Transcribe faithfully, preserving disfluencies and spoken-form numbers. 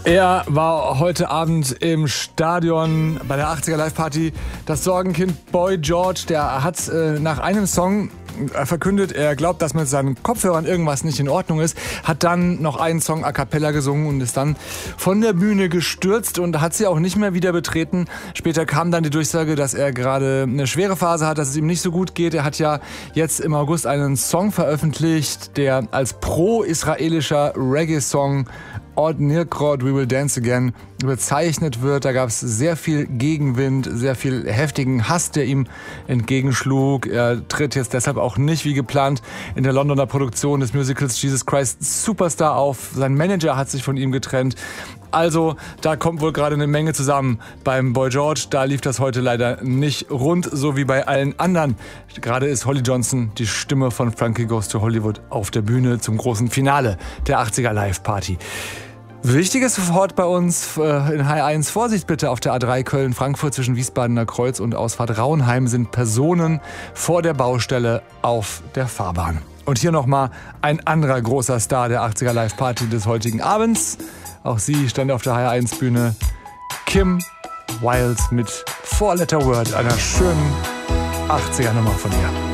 Er war heute Abend im Stadion bei der achtziger Live-Party. Das Sorgenkind Boy George, der hat äh, nach einem Song verkündet, er glaubt, dass mit seinen Kopfhörern irgendwas nicht in Ordnung ist, hat dann noch einen Song a cappella gesungen und ist dann von der Bühne gestürzt und hat sie auch nicht mehr wieder betreten. Später kam dann die Durchsage, dass er gerade eine schwere Phase hat, dass es ihm nicht so gut geht. Er hat ja jetzt im August einen Song veröffentlicht, der als pro-israelischer Reggae-Song Od Nirkrod, We Will Dance Again bezeichnet wird. Da gab es sehr viel Gegenwind, sehr viel heftigen Hass, der ihm entgegenschlug. Er tritt jetzt deshalb auch nicht wie geplant in der Londoner Produktion des Musicals Jesus Christ Superstar auf. Sein Manager hat sich von ihm getrennt. Also, da kommt wohl gerade eine Menge zusammen beim Boy George. Da lief das heute leider nicht rund, so wie bei allen anderen. Gerade ist Holly Johnson, die Stimme von Frankie Goes to Hollywood, auf der Bühne zum großen Finale der achtziger Live-Party. Wichtiges sofort bei uns äh, in H eins. Vorsicht bitte auf der A drei Köln-Frankfurt zwischen Wiesbadener Kreuz und Ausfahrt Rauenheim sind Personen vor der Baustelle auf der Fahrbahn. Und hier nochmal ein anderer großer Star der achtziger Live-Party des heutigen Abends. Auch sie stand auf der H eins Bühne. Kim Wilde mit Four Letter Word, einer schönen achtziger Nummer von ihr.